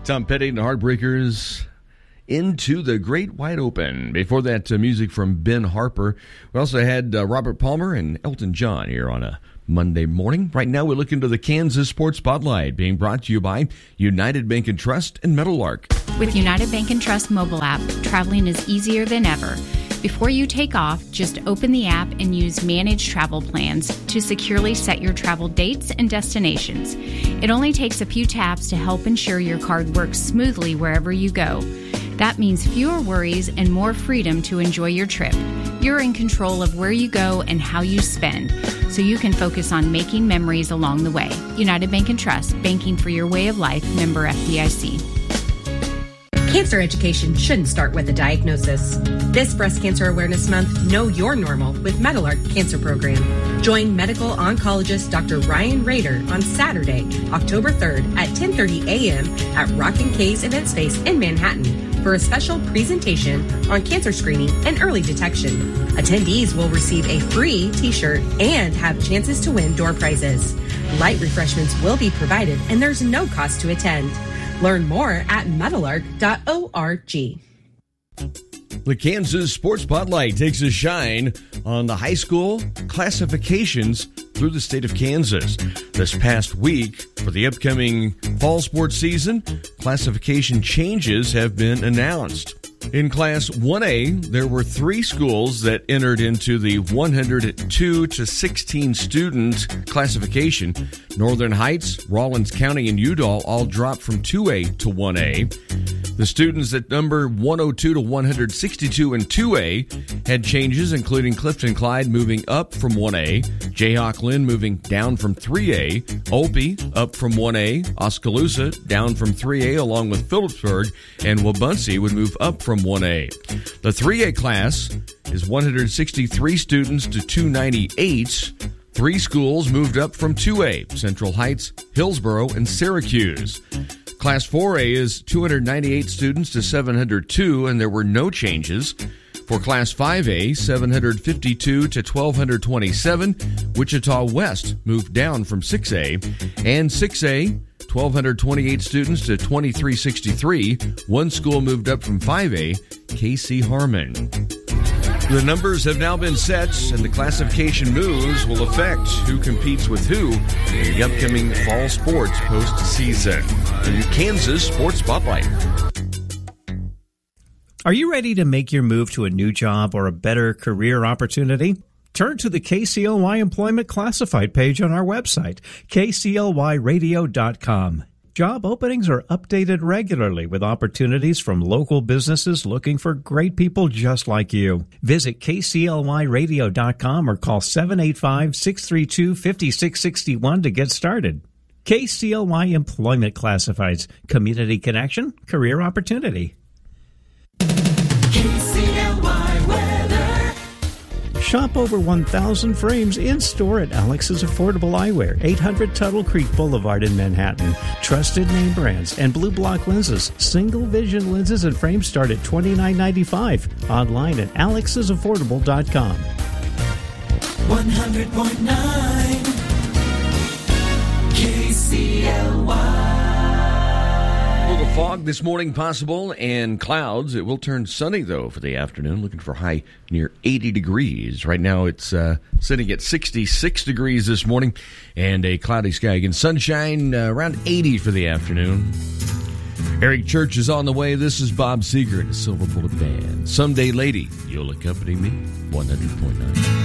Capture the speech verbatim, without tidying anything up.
Tom Petty and the Heartbreakers, Into the Great Wide Open. Before that, uh, music from Ben Harper. We also had uh, Robert Palmer and Elton John here on a Monday morning. Right now, we look into the Kansas Sports Spotlight, being brought to you by United Bank and Trust and Meadowlark. With United Bank and Trust mobile app, traveling is easier than ever. Before you take off, just open the app and use Manage Travel Plans to securely set your travel dates and destinations. It only takes a few taps to help ensure your card works smoothly wherever you go. That means fewer worries and more freedom to enjoy your trip. You're in control of where you go and how you spend, so you can focus on making memories along the way. United Bank and Trust, banking for your way of life, member F D I C. Cancer education shouldn't start with a diagnosis. This Breast Cancer Awareness Month, Know Your Normal with Meadowlark Cancer Program. Join medical oncologist Doctor Ryan Rader on Saturday, October third at ten thirty a.m. at Rockin' K's Event Space in Manhattan for a special presentation on cancer screening and early detection. Attendees will receive a free t-shirt and have chances to win door prizes. Light refreshments will be provided and there's no cost to attend. Learn more at meadowlark dot org. The Kansas Sports Spotlight takes a shine on the high school classifications through the state of Kansas. This past week, for the upcoming fall sports season, classification changes have been announced. In Class one A, there were three schools that entered into the one hundred two to sixteen student classification. Northern Heights, Rawlins County, and Udall all dropped from two A to one A. The students at number one oh two to one hundred sixty-two in two A had changes, including Clifton Clyde moving up from one A, Jayhawk Lynn moving down from three A, Opie up from one A, Oskaloosa down from three A, along with Phillipsburg, and Wabaunsee would move up from one A. The three A class is one hundred sixty-three students to two hundred ninety-eight. Three schools moved up from two A, Central Heights, Hillsboro, and Syracuse. Class four A is two hundred ninety-eight students to seven hundred two, and there were no changes. For Class five A, seven hundred fifty-two to twelve twenty-seven, Wichita West moved down from six A, and six A, twelve twenty-eight students to twenty-three sixty-three. One school moved up from five A, K C Harmon. The numbers have now been set, and the classification moves will affect who competes with who in the upcoming fall sports postseason. The Kansas Sports Spotlight. Are you ready to make your move to a new job or a better career opportunity? Turn to the K C L Y Employment Classified page on our website, k c l y radio dot com. Job openings are updated regularly with opportunities from local businesses looking for great people just like you. Visit k c l y radio dot com or call seven eight five, six three two, five six six one to get started. K C L Y Employment Classifieds, Community Connection, Career Opportunity. K C L Y Weather. Shop over one thousand frames in-store at Alex's Affordable Eyewear, eight hundred Tuttle Creek Boulevard in Manhattan. Trusted name brands and Blue Block lenses. Single vision lenses and frames start at twenty-nine ninety-five. Online at alexes affordable dot com. one hundred point nine K C L Y. A little fog this morning possible and clouds. It will turn sunny, though, for the afternoon. Looking for high near eighty degrees. Right now it's uh, sitting at sixty-six degrees this morning and a cloudy sky. Again, sunshine uh, around eighty for the afternoon. Eric Church is on the way. This is Bob Seger and the Silver Bullet Band. Someday, Lady, you'll accompany me. one hundred point nine